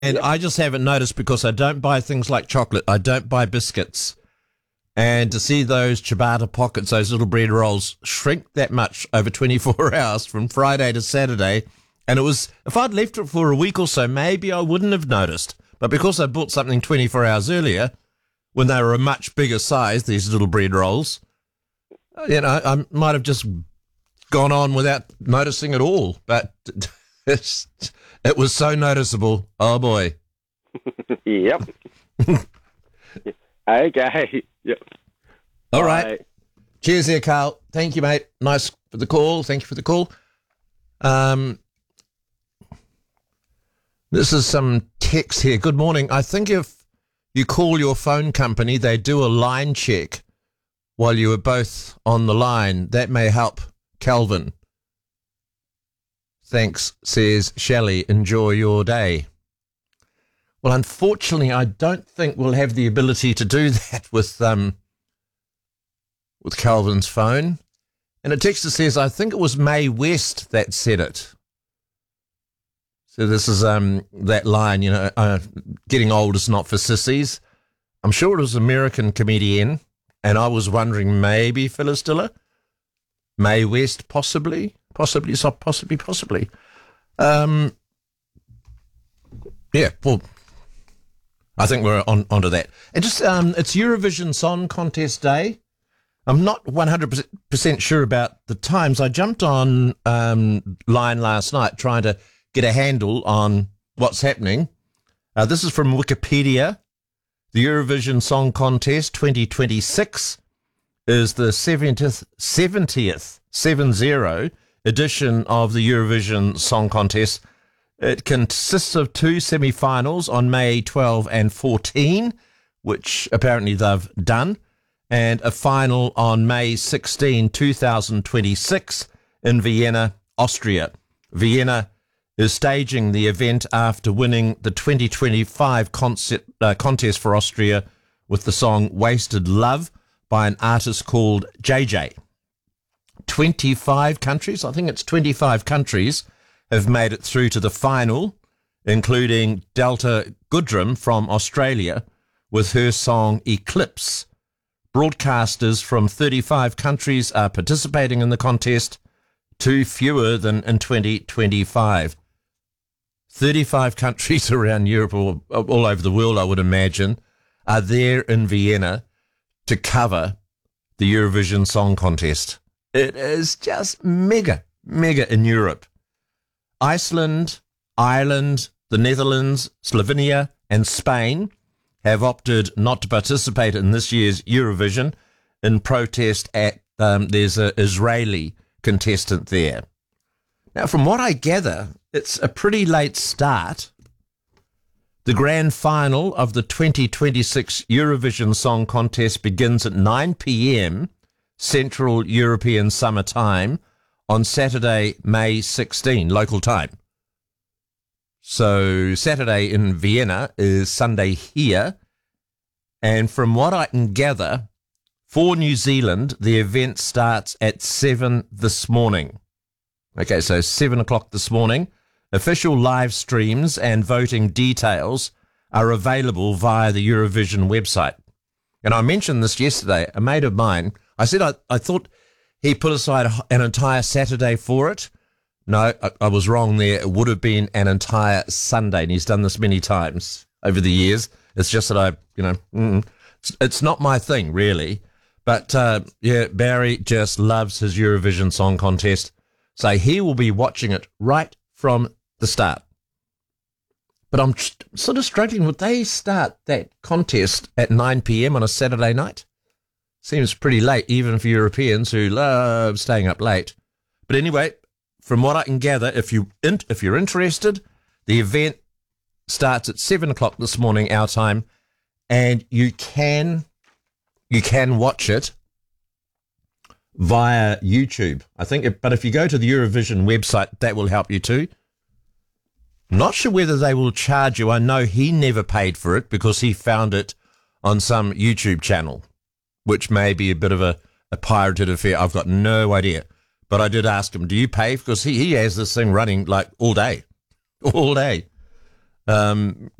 And Yep. I just haven't noticed because I don't buy things like chocolate. I don't buy biscuits. And to see those ciabatta pockets, those little bread rolls, shrink that much over 24 hours from Friday to Saturday. And it was, if I'd left it for a week or so, maybe I wouldn't have noticed. But because I bought something 24 hours earlier, when they were a much bigger size, these little bread rolls, I might have just gone on without noticing at all. But it was so noticeable. Oh, boy. Yep. Okay. Yep. All right. Bye. Cheers there, Carl. Thank you, mate. Nice for the call. Thank you for the call. This is some text here. Good morning. I think if you call your phone company, they do a line check while you are both on the line. That may help, Calvin. Thanks, says Shelley. Enjoy your day. Well, unfortunately, I don't think we'll have the ability to do that with Calvin's phone. And a texter says, I think it was Mae West that said it. So this is that line, getting old is not for sissies. I'm sure it was an American comedian, and I was wondering maybe Phyllis Diller, Mae West, possibly. Yeah, well, I think we're onto that. And just it's Eurovision Song Contest Day. I'm not 100% sure about the times. I jumped on line last night trying to get a handle on what's happening. This is from Wikipedia. The Eurovision Song Contest 2026 is the 70th 70 edition of the Eurovision Song Contest. It consists of two semi-finals on May 12 and 14, which apparently they've done, and a final on May 16, 2026 in Vienna, Austria. Vienna is staging the event after winning the 2025 contest for Austria with the song Wasted Love by an artist called JJ. 25 countries, I think it's 25 countries, have made it through to the final, including Delta Goodrem from Australia with her song Eclipse. Broadcasters from 35 countries are participating in the contest, two fewer than in 2025. 35 countries around Europe or all over the world, I would imagine, are there in Vienna to cover the Eurovision Song Contest. It is just mega in Europe. Iceland, Ireland, the Netherlands, Slovenia, and Spain have opted not to participate in this year's Eurovision in protest at there's an Israeli contestant there. Now, from what I gather, it's a pretty late start. The grand final of the 2026 Eurovision Song Contest begins at 9 p.m. Central European Summer Time on Saturday, May 16, local time. So Saturday in Vienna is Sunday here. And from what I can gather, for New Zealand, the event starts at 7 this morning. Okay, so 7 o'clock this morning. Official live streams and voting details are available via the Eurovision website. And I mentioned this yesterday. A mate of mine, I said I thought he put aside an entire Saturday for it. No, I was wrong there. It would have been an entire Sunday, and he's done this many times over the years. It's just that it's not my thing, really. But, Barry just loves his Eurovision Song Contest. So he will be watching it right from the start. But I'm sort of struggling. Would they start that contest at 9 p.m. on a Saturday night? Seems pretty late, even for Europeans who love staying up late. But anyway, from what I can gather, if you're interested, the event starts at 7 o'clock this morning, our time, and you can watch it via YouTube, I think. But if you go to the Eurovision website, that will help you too. Not sure whether they will charge you. I know he never paid for it because he found it on some YouTube channel, which may be a bit of a pirated affair. I've got no idea. But I did ask him, do you pay? Because he has this thing running like all day.